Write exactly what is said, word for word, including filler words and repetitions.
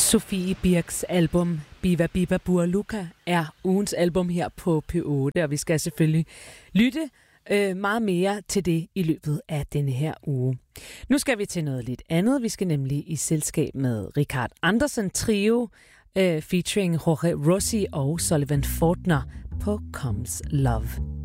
Sofie Birks album Biva Biva Bua Luka er ugens album her på P otte, og vi skal selvfølgelig lytte øh, meget mere til det i løbet af denne her uge. Nu skal vi til noget lidt andet. Vi skal nemlig i selskab med Richard Andersen Trio, øh, featuring Jorge Rossi og Sullivan Fortner på Comes Love.